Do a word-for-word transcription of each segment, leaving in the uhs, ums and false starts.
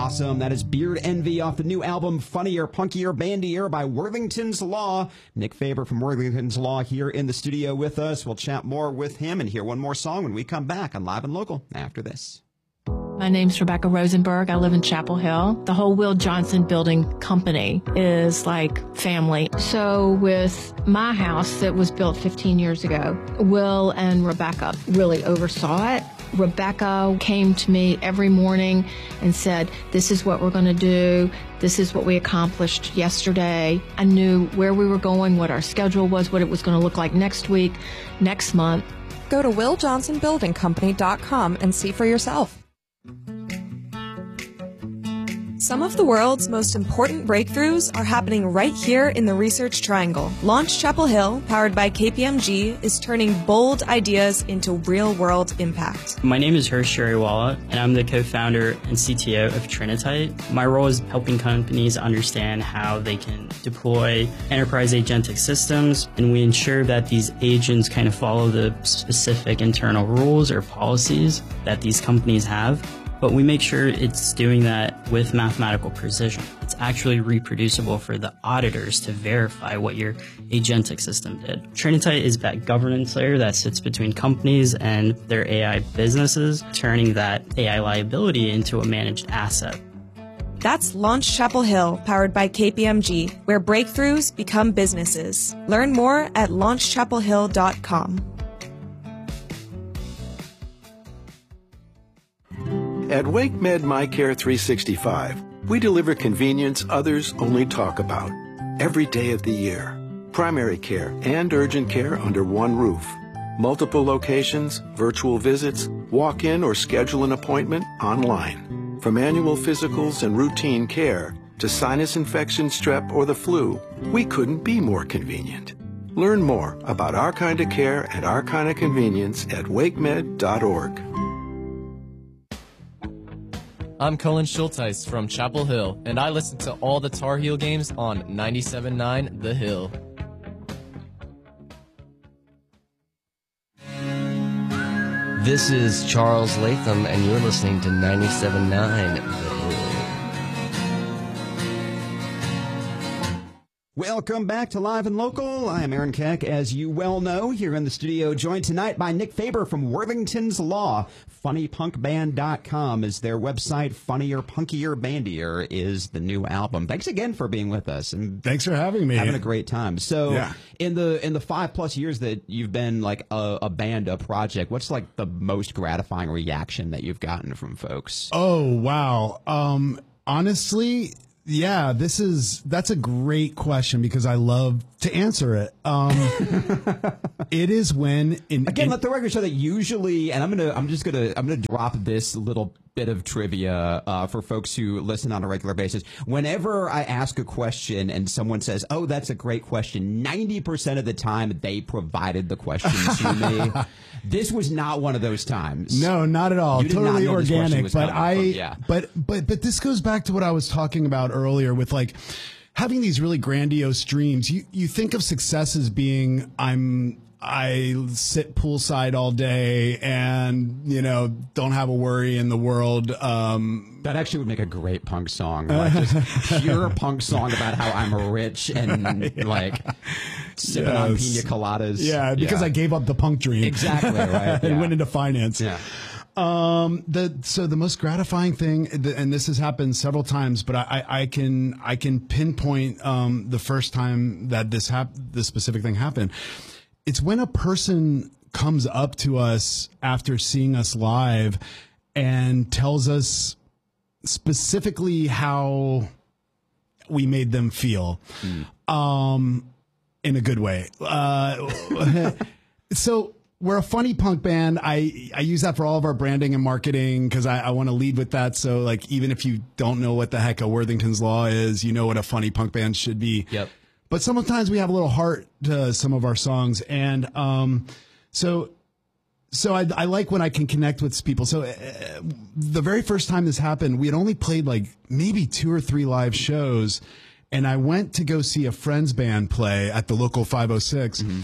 Awesome. That is Beard Envy off the new album Funnier, Punkier, Bandier by Worthington's Law. Nick Faber from Worthington's Law here in the studio with us. We'll chat more with him and hear one more song when we come back on Live and Local after this. My name's Rebecca Rosenberg. I live in Chapel Hill. The whole Will Johnson Building Company is like family. So with my house that was built fifteen years ago, Will and Rebecca really oversaw it. Rebecca came to me every morning and said, this is what we're going to do. This is what we accomplished yesterday. I knew where we were going, what our schedule was, what it was going to look like next week, next month. Go to will johnson building company dot com and see for yourself. Some of the world's most important breakthroughs are happening right here in the Research Triangle. Launch Chapel Hill, powered by K P M G, is turning bold ideas into real-world impact. My name is Hirsch Jariwala, and I'm the co-founder and C T O of Trinitite. My role is helping companies understand how they can deploy enterprise agentic systems, and we ensure that these agents kind of follow the specific internal rules or policies that these companies have. But we make sure it's doing that with mathematical precision. It's actually reproducible for the auditors to verify what your agentic system did. Trinitite is that governance layer that sits between companies and their A I businesses, turning that A I liability into a managed asset. That's Launch Chapel Hill, powered by K P M G, where breakthroughs become businesses. Learn more at launch chapel hill dot com. At WakeMed MyCare three sixty-five, we deliver convenience others only talk about. Every day of the year. Primary care and urgent care under one roof. Multiple locations, virtual visits, walk-in or schedule an appointment online. From annual physicals and routine care to sinus infection, strep, or the flu, we couldn't be more convenient. Learn more about our kind of care and our kind of convenience at wake med dot org. I'm Cullen Schulteis from Chapel Hill, and I listen to all the Tar Heel games on ninety-seven point nine The Hill. This is Charles Latham, and you're listening to ninety-seven point nine The Hill. Welcome back to Live and Local. I am Aaron Keck, as you well know, here in the studio, joined tonight by Nick Faber from Worthington's Law. funny punk band dot com is their website. Funnier, Punkier, Bandier is the new album. Thanks again for being with us. And thanks for having me. Having a great time. So, yeah. in the in the five plus years that you've been like a, a band, a project, what's like the most gratifying reaction that you've gotten from folks? Oh wow. Um, honestly. Yeah, this is that's a great question because I love to answer it. Um, it is when in, again in, let the record show that usually, and I'm gonna I'm just gonna I'm gonna drop this little bit of trivia uh, for folks who listen on a regular basis. Whenever I ask a question and someone says, "Oh, that's a great question," ninety percent of the time they provided the question to me. This was not one of those times. No, not at all. You did totally not know this question organic. was But coming I, from, yeah. but but but this goes back to what I was talking about earlier with like having these really grandiose dreams. You you think of success as being I'm. I sit poolside all day and, you know, don't have a worry in the world. Um, that actually would make a great punk song. Like just pure punk song about how I'm rich and yeah. like sipping yes. on pina coladas. Yeah, because yeah. I gave up the punk dream. Exactly, right. and yeah. went into finance. Yeah. Um, the, so the most gratifying thing, and this has happened several times, but I, I can, I can pinpoint, um, the first time that this happened, this specific thing happened. It's when a person comes up to us after seeing us live and tells us specifically how we made them feel, mm. um, in a good way. Uh, so we're a funny punk band. I, I use that for all of our branding and marketing because I, I want to lead with that. So like, even if you don't know what the heck a Worthington's Law is, you know what a funny punk band should be. Yep. But sometimes we have a little heart to some of our songs. And um, so so I, I like when I can connect with people. So uh, the very first time this happened, we had only played like maybe two or three live shows. And I went to go see a friend's band play at the local five oh six. Mm-hmm.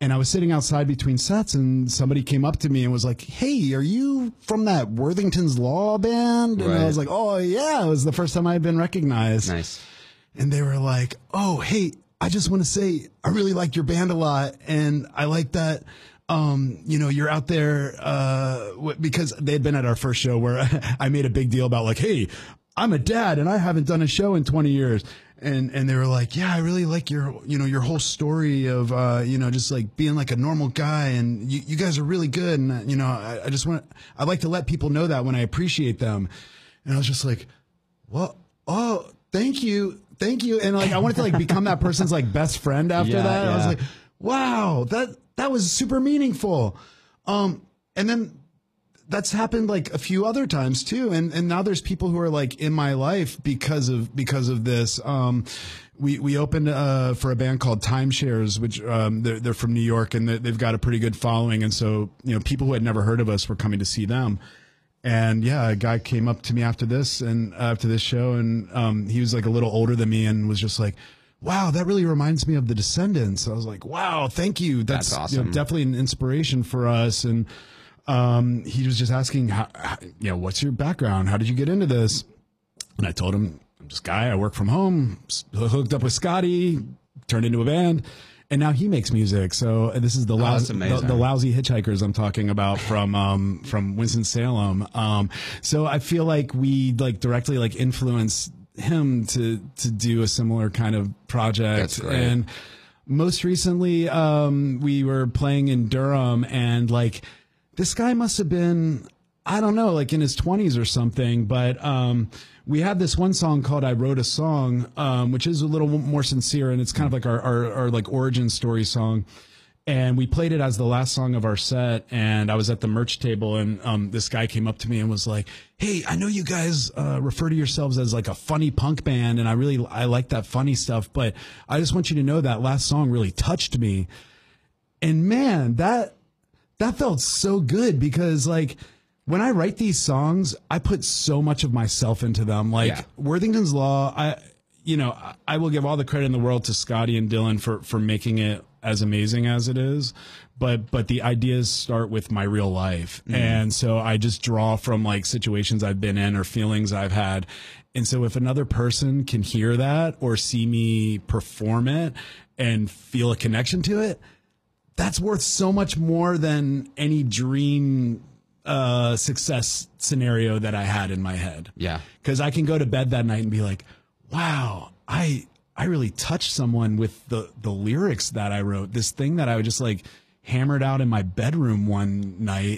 And I was sitting outside between sets, and somebody came up to me and was like, "Hey, are you from that Worthington's Law band?" And Right. I was like, "Oh yeah," it was the first time I had been recognized. Nice. And they were like, "Oh, hey, I just want to say I really like your band a lot, and I like that." Um, you know, you're out there, uh, w- because they had been at our first show where I made a big deal about like, "Hey, I'm a dad and I haven't done a show in twenty years. And, and they were like, "Yeah, I really like your, you know, your whole story of, uh, you know, just like being like a normal guy, and you, you guys are really good. And, uh, you know, I, I just want, I like to let people know that when I appreciate them." And I was just like, "Well, oh, thank you. Thank you." And like, I wanted to like become that person's like best friend after Yeah, that. I was yeah. like, "Wow, that, that was super meaningful." Um, and then that's happened like a few other times too. And, and now there's people who are like in my life because of, because of this. Um, we, we opened, uh, for a band called Timeshares, which, um, they're, they're from New York, and they've got a pretty good following. And so, you know, people who had never heard of us were coming to see them. And yeah, a guy came up to me after this and uh, after this show, and, um, he was like a little older than me and was just like, "Wow, that really reminds me of the Descendants." I was like, "Wow, thank you. That's, That's you know, awesome. definitely an inspiration for us." And, Um, he was just asking, how, how, you know, "What's your background? How did you get into this?" And I told him, "I'm just a guy. I work from home, s- hooked up with Scotty, turned into a band, and now he makes music." So uh, this is the, Oh, lousy, that's the, amazing. the lousy hitchhikers I'm talking about from, um, from Winston-Salem. Um, so I feel like we like directly like influence him to, to do a similar kind of project. That's great. And most recently, um, we were playing in Durham, and like, this guy must have been, I don't know, like in his twenties or something. But um, we had this one song called "I Wrote a Song," um, which is a little more sincere, and it's kind of like our, our, our like origin story song. And we played it as the last song of our set. And I was at the merch table, and um, this guy came up to me and was like, "Hey, I know you guys uh, refer to yourselves as like a funny punk band, and I really I like that funny stuff, but I just want you to know that last song really touched me." And man, that. That felt so good, because like when I write these songs, I put so much of myself into them. Like Yeah. Worthington's Law, I, you know, I- I will give all the credit in the world to Scotty and Dylan for, for making it as amazing as it is. But, but the ideas start with my real life. Mm. And so I just draw from like situations I've been in or feelings I've had. And so if another person can hear that or see me perform it and feel a connection to it, that's worth so much more than any dream uh, success scenario that I had in my head. Yeah. Because I can go to bed that night and be like, "Wow, I I really touched someone with the the lyrics that I wrote. This thing that I just like hammered out in my bedroom one night.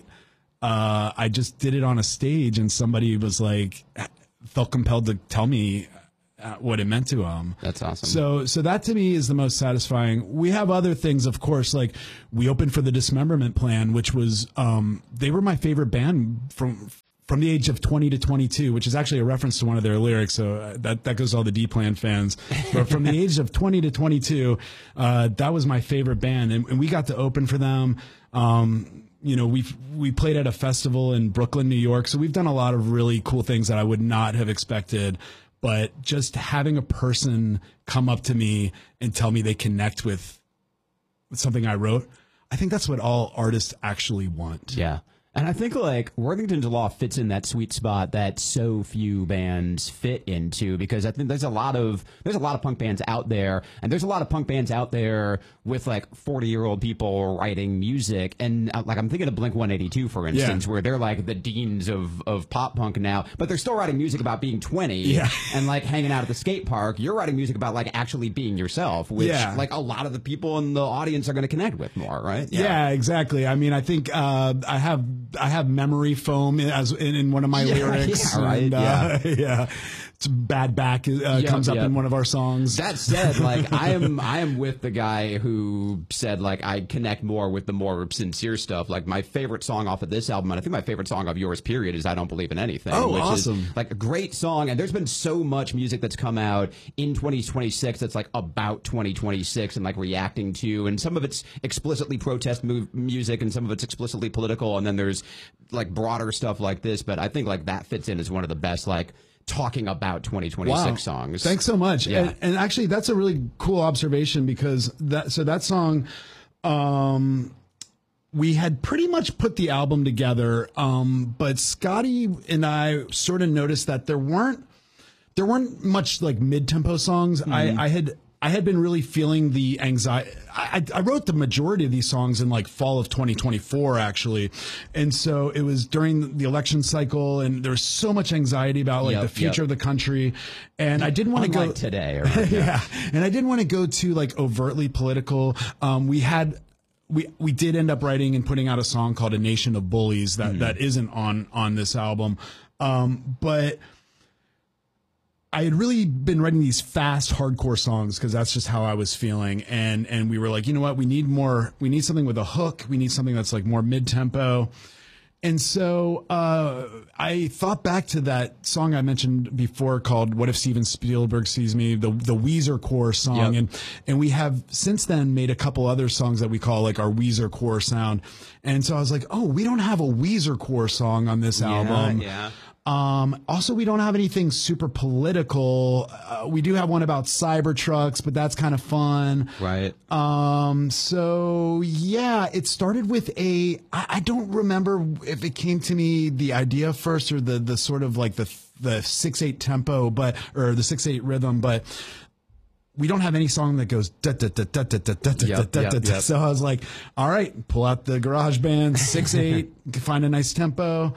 Uh, I just did it on a stage, and somebody was like, felt compelled to tell me uh, what it meant to them." That's awesome. So, so that to me is the most satisfying. We have other things, of course, like we opened for the Dismemberment Plan, which was, um, they were my favorite band from, from the age of twenty to twenty-two, which is actually a reference to one of their lyrics. So uh, that, that goes to all the D-Plan fans. But from the age of twenty to twenty-two, uh, that was my favorite band. And, and we got to open for them. Um, you know, we've, we played at a festival in Brooklyn, New York. So we've done a lot of really cool things that I would not have expected. But just having a person come up to me and tell me they connect with, with something I wrote, I think that's what all artists actually want. Yeah. And I think like Worthington's Law fits in that sweet spot that so few bands fit into, because I think there's a lot of there's a lot of punk bands out there, and there's a lot of punk bands out there with like forty year old people writing music, and uh, like I'm thinking of Blink one eighty-two, for instance, Yeah. where they're like the deans of of pop punk now, but they're still writing music about being twenty Yeah. and like hanging out at the skate park. You're writing music about like actually being yourself, which Yeah. like a lot of the people in the audience are going to connect with more, right? Yeah, exactly. I mean, I think uh, I have I have memory foam as in, in one of my Yeah, lyrics. yeah, right, And, uh, yeah. It's bad back uh, Yep, comes up yep. in one of our songs. That said, like I am, I am with the guy who said like I connect more with the more sincere stuff. Like my favorite song off of this album, and I think my favorite song of yours, period, is "I Don't Believe in Anything." Oh, which awesome. Is like a great song, and there's been so much music that's come out in twenty twenty-six that's like about twenty twenty-six and like reacting to, and some of it's explicitly protest mu- music, and some of it's explicitly political, and then there's like broader stuff like this. But I think like that fits in as one of the best like talking about twenty twenty-six songs. Thanks so much. Yeah. And, and actually, that's a really cool observation, because that so that song, um, we had pretty much put the album together, um, but Scotty and I sort of noticed that there weren't there weren't much like mid-tempo songs. Mm-hmm. I, I had I had been really feeling the anxiety. I, I wrote the majority of these songs in like fall of twenty twenty-four, actually. And so it was during the election cycle, and there was so much anxiety about like yep, the future yep. of the country. And I didn't want to go today. Or, yeah. yeah. And I didn't want to go too like overtly political. Um, we had, we, we did end up writing and putting out a song called A Nation of Bullies that, mm. that isn't on, on this album. Um, but I had really been writing these fast hardcore songs because that's just how I was feeling. And, and we were like, you know what, we need more, we need something with a hook. We need something that's like more mid tempo. And so, uh, I thought back to that song I mentioned before called What If Steven Spielberg Sees Me, the, the Weezer core song. Yep. And, and we have since then made a couple other songs that we call like our Weezer core sound. And so I was like, oh, we don't have a Weezer core song on this album. Yeah. Um, also, we don't have anything super political. Uh, we do have one about Cybertrucks, but that's kind of fun. Right. Um, so yeah, it started with a, I, I don't remember if it came to me the idea first or the, the sort of like the, the six, eight tempo, but, or the six, eight rhythm, but we don't have any song that goes da da da da da da da da da da da. So I was like, all right, pull out the GarageBand, six, eight, find a nice tempo.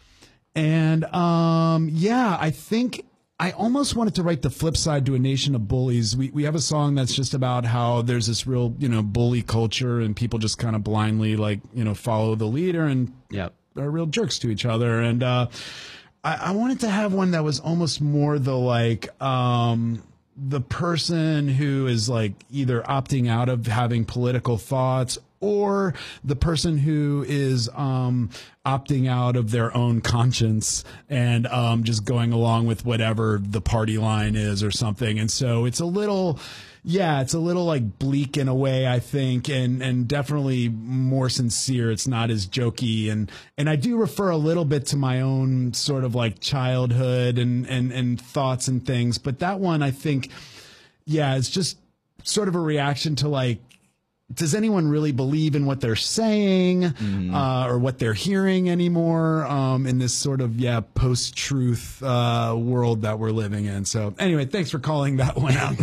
And, um, yeah, I think I almost wanted to write the flip side to A Nation of Bullies. We, we have a song that's just about how there's this real, you know, bully culture and people just kind of blindly like, you know, follow the leader and yep. are real jerks to each other. And, uh, I, I wanted to have one that was almost more the like, um, the person who is like either opting out of having political thoughts or the person who is um, opting out of their own conscience and um, just going along with whatever the party line is or something. And so it's a little, yeah, it's a little like bleak in a way, I think, and and definitely more sincere. It's not as jokey. And and I do refer a little bit to my own sort of like childhood and, and, and thoughts and things. But that one, I think, yeah, it's just sort of a reaction to like, does anyone really believe in what they're saying mm. uh, or what they're hearing anymore um, in this sort of, yeah, post-truth uh, world that we're living in? So anyway, thanks for calling that one out.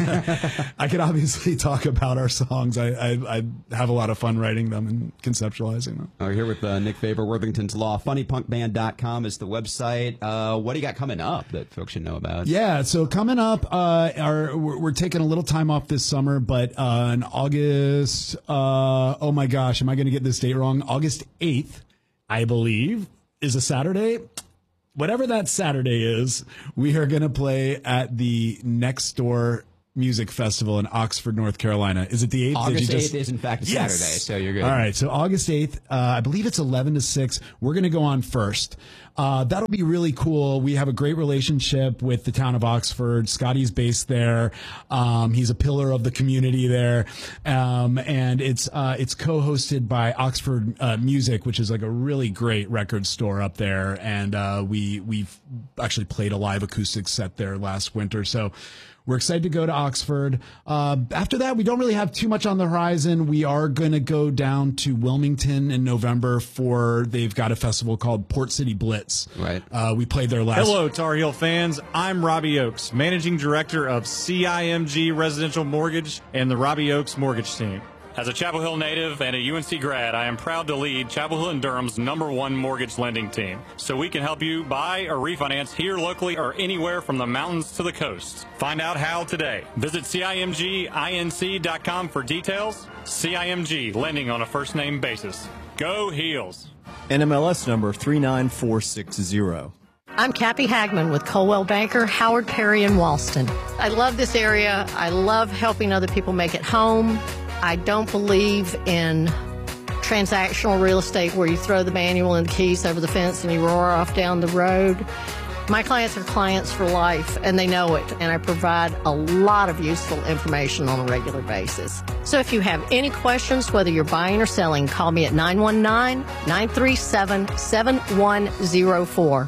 I could obviously talk about our songs. I, I, I have a lot of fun writing them and conceptualizing them. We're here with uh, Nick Faber, Worthington's Law. funny punk band dot com is the website. Uh, what do you got coming up that folks should know about? Yeah, so coming up, uh, our, we're, we're taking a little time off this summer, but uh, in August... Uh, oh my gosh, am I going to get this date wrong? August eighth, I believe, is a Saturday. Whatever that Saturday is, we are going to play at the Next Door Music Festival in Oxford, North Carolina. Is it the eighth? August just... eighth is in fact a yes. Saturday, so you're good. All right, so August eighth, uh, I believe it's eleven to six. We're going to go on first. Uh, that'll be really cool. We have a great relationship with the town of Oxford. Scotty's based there. Um, he's a pillar of the community there. Um, and it's, uh, it's co-hosted by Oxford, uh, Music, which is like a really great record store up there. And, uh, we, we've actually played a live acoustic set there last winter. So, we're excited to go to Oxford. Uh, after that, we don't really have too much on the horizon. We are going to go down to Wilmington in November for, they've got a festival called Port City Blitz. Right. Uh, we played there last. Hello, Tar Heel fans. I'm Robbie Oakes, Managing Director of C I M G Residential Mortgage and the Robbie Oakes Mortgage Team. As a Chapel Hill native and a U N C grad, I am proud to lead Chapel Hill and Durham's number one mortgage lending team. So we can help you buy or refinance here locally or anywhere from the mountains to the coast. Find out how today. Visit C I M G inc dot com for details. C I M G, lending on a first name basis. Go Heels. N M L S number three nine four six zero. I'm Cappy Hagman with Coldwell Banker, Howard Perry in Walston. I love this area. I love helping other people make it home. I don't believe in transactional real estate where you throw the manual and the keys over the fence and you roar off down the road. My clients are clients for life, and they know it, and I provide a lot of useful information on a regular basis. So if you have any questions, whether you're buying or selling, call me at nine one nine, nine three seven, seven one zero four.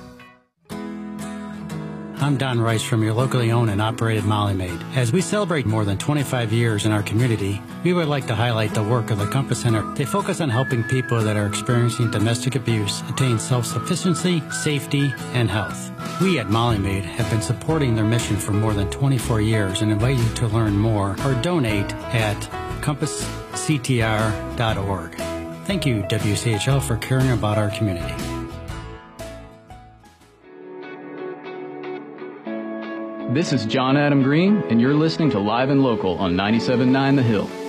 I'm Don Rice from your locally owned and operated Molly Maid. As we celebrate more than twenty-five years in our community, We would like to highlight the work of the Compass Center. They focus on helping people that are experiencing domestic abuse attain self-sufficiency, safety, and health. We at Molly Maid have been supporting their mission for more than twenty-four years and invite you to learn more or donate at compass c t r dot org. Thank you, W C H L, for caring about our community. This is John Adam Green, and you're listening to Live and Local on ninety-seven point nine The Hill.